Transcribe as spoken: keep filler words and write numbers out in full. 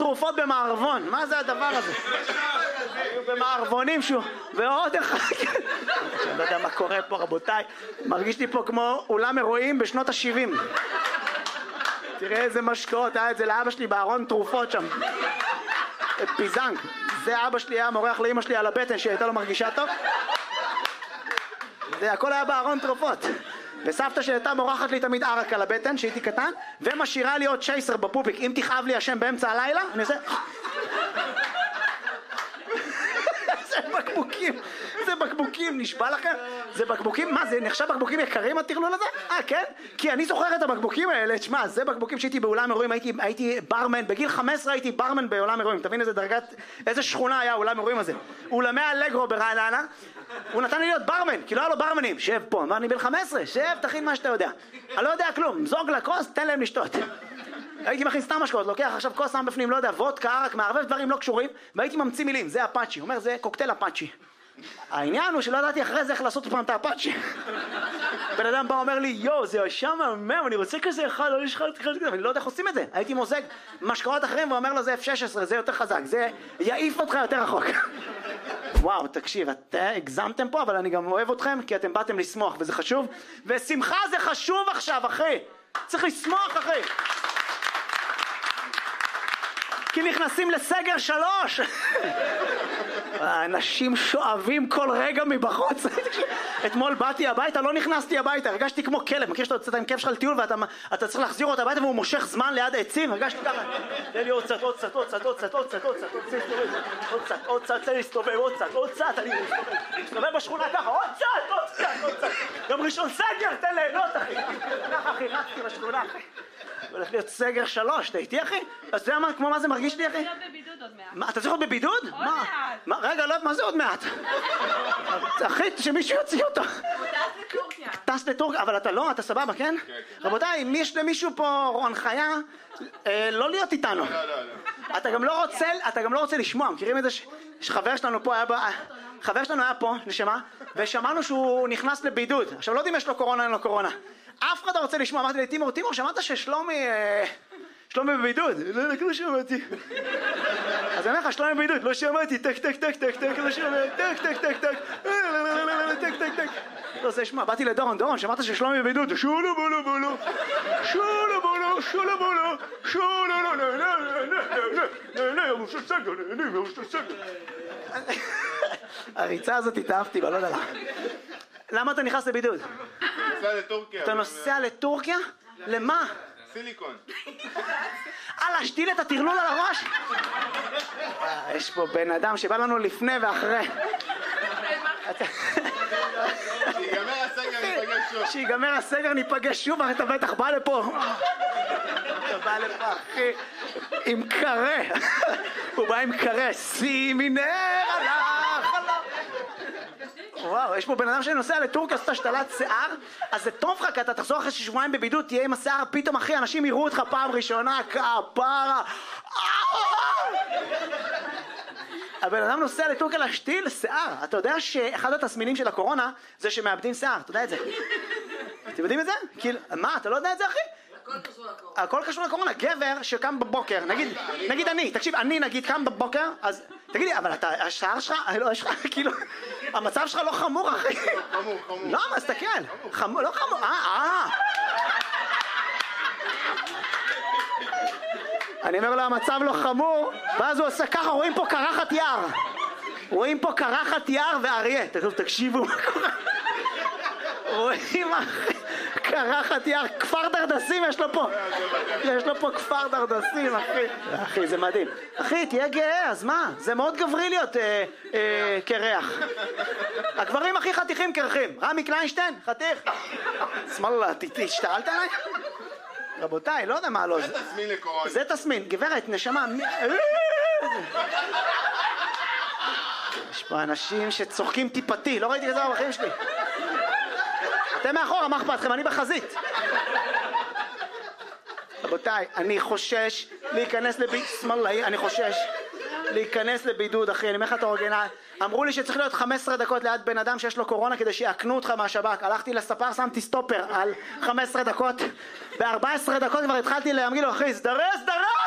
תרופות במערבון, מה זה הדבר הזה? במערבונים שהוא, ועוד אחד, אני לא יודע מה קורה פה רבותיי, מרגיש לי פה כמו אולם אירועים בשנות ה-שבעים. תראה איזה משקאות, היה את זה לאבא שלי בארון תרופות שם. פיזנג, זה אבא שלי היה מורח לאמא שלי על הבטן שהייתה לו מרגישה טוב. זה הכל היה בארון תרופות. וסבתא שהייתה מורחת לי תמיד ערק על הבטן שהייתי קטן, ומשאירה לי עוד צ'ייסר בפופיק. אם תכאב לי השם באמצע הלילה, אני עושה... זה בקבוקים, זה בקבוקים, נשבע לכם? זה בקבוקים, מה זה נחשב בקבוקים יקרים התכלול הזה? אה כן? כי אני זוכר את הבקבוקים האלה, תשמע, זה בקבוקים שהייתי באולם אירועים, הייתי, הייתי ברמן, בגיל חמש עשרה הייתי ברמן בעולם אירועים, תבין איזה דרגת, איזה שכונה היה אולם אירועים הזה. אולמי אלגרו ברעננה, הוא נתן לי להיות ברמן, כי לא היה לו ברמנים, שב פה, אמר אני בן חמש עשרה, שב, תכין מה שאתה יודע. אני לא יודע כלום, זוג לכוס, תן להם לשתות. הייתי מכין סתם משקאות, לוקח עכשיו כוס שם בפנים, לא יודע, וודקה, ערק, מערבב דברים לא קשורים, והייתי ממציא מילים, זה אפאצ'י, הוא אומר זה קוקטייל אפאצ'י. העניין הוא שלא ידעתי אחרי זה איך לעשות פעם את האפאצ'י. בן אדם בא אומר לי, יו, זה ישר מהמם, אני רוצה כזה אחד, לא יש אחד כזה, אני לא יודע איך עושים את זה. הייתי מוזג משקאות אחרים ואומר לו זה אף שש עשרה, זה יותר חזק, זה יעיף אותך יותר רחוק. וואו, תקשיב, אתם הגזמתם פה, אבל אני גם אוהב אתכם, כי אתם באתם לשמוח, וזה חשוב. ושמחה זה חשוב עכשיו, אחי. צריך לשמוח, אחי. כי נכנסים לסגר שלוש. האנשים שואבים כל רגע מבחוץ. אתמול באתי הביתה, לא נכנסתי הביתה, הרגשתי כמו כלב. מכיר שאתה יוצאת עם כלב שלך לטיול ואתה צריך להחזיר אותו הביתה והוא מושך זמן ליד העצים? הרגשתי ככה. תן לי עוד קצת, עוד קצת, עוד קצת, עוד קצת, עוד קצת, עוד קצת, עוד קצת, עוד קצת, תן לי להסתובב, עוד קצת, עוד קצת, אני מסתובב בשכונה ככה, עוד קצת, עוד קצת, עוד קצת. גם ראשון סגר, תן ליהנות, אחי. ככה, אחי, רצתי בשכונה, אחי. הולך להיות סגר שלוש, אתה איתי אחי? אז זה מה, כמו מה זה מרגיש לי אחי? אני להיות בבידוד עוד מעט. מה, אתה צריך להיות בבידוד? עוד מעט. רגע, לא, מה זה עוד מעט? אחי, שמישהו יוציא אותו. הוא טס לטורקיה. טס לטורקיה, אבל אתה לא, אתה סבבה, כן? רבותיי, אם יש למישהו פה הנחיה, לא להיות איתנו. אתה גם לא רוצה, אתה גם לא רוצה לשמוע, מכירים את זה שחבר שלנו פה היה ב... חבר שלנו היה פה, נשמה, ושמענו שהוא נכנס לבידוד. עכשיו, לא יודעים יש לו קורונה, אין לו קורונה. אף אחד לא רוצה לשמוע, אמרתי לי, תימור, תימור, שמעת ששלומי, שלומי בבידוד? לא, לא שמעתי. אז אני אומר לך, שלומי בבידוד, לא שמעתי, טק, טק, טק, טק, טק, לא שמעתי, טק, טק, טק, טק, טק, טק, טק. לא, זה שמע, באתי לדורון, דורון, שמעת ששלומי בבידוד, שולו בולו בולו, שולו בולו, שולו בולו, שולו בולו, הריצה הזאת התאהבתי, אבל לא יודע למה. למה אתה נכנס לבידוד? נוסע לטורקיה. אתה נוסע לטורקיה? למה? סיליקון. אה, להשתיל את הטרלול על הראש? יש פה בן אדם שבא לנו לפני ואחרי. שיגמר הסגר ניפגש שוב. שיגמר הסגר ניפגש שוב, אתה בטח בא לפה. אתה בא לפה, אחי, עם קרה. הוא בא עם קרה. שימי נר על החלום. וואו, יש פה בן אדם שנוסע לטורקיה, עושה השתלת שיער, אז זה טוב לך, כי אתה תחזור אחרי שבועיים בבידוד, תהיה עם השיער, פתאום אחי, אנשים יראו אותך פעם ראשונה, כפרה. הבן אדם נוסע לטורקיה להשתיל שיער. אתה יודע שאחד התסמינים של הקורונה זה שמאבדים שיער, אתה יודע את זה? אתם יודעים את זה? מה, אתה לא יודע את זה אחי? הכל קשור לקורונה. הכל קשור לקורונה. גבר שקם בבוקר, נגיד, נגיד אני, תקשיב, אני נגיד קם בבוקר, אז תגידי, אבל אתה, השיער שלך, לא, יש לך, כאילו, המצב שלך לא חמור, אחי. חמור, חמור. לא, מה, תסתכל. חמור, לא חמור, אה, אה. אני אומר לו, המצב לא חמור, ואז הוא עושה ככה, רואים פה קרחת יער. רואים פה קרחת יער ואריה. תקשיבו מה קורה. רואים, אחי. קרחת יער, כפר דרדסים יש לו פה. יש לו פה כפר דרדסים, אחי. אחי, זה מדהים. אחי, תהיה גאה, אז מה? זה מאוד גברי להיות אה, אה, קרח. הגברים הכי חתיכים קרחים. רמי קליינשטיין, חתיך. שמאללה, תשתעלת עליי? רבותיי, לא יודע מה לא. זה תסמין לקורונה. זה תסמין. גברת, נשמה. יש פה אנשים שצוחקים טיפתי. לא ראיתי כזה בחיים שלי. אתם מאחורה, מה אכפת לכם? אני בחזית. רבותיי, אני חושש להיכנס לבידוד, שמאלאי, אני חושש להיכנס לבידוד, אחי, אני אומר לך את האורגינל. אמרו לי שצריך להיות חמש עשרה דקות ליד בן אדם שיש לו קורונה כדי שיעקנו אותך מהשב"כ. הלכתי לספר, שמתי סטופר על חמש עשרה דקות. ב-ארבע עשרה דקות כבר התחלתי להגיד לו, אחי, סדרה, סדרה!